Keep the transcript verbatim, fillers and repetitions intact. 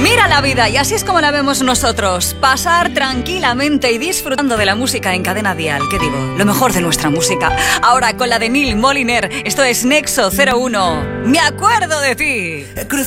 Mira la vida, y así es como la vemos nosotros. Pasar tranquilamente y disfrutando de la música en Cadena Dial. ¿Qué digo? Lo mejor de nuestra música. Ahora con la de Neil Moliner. Esto es Nexo cero uno. Me acuerdo de ti.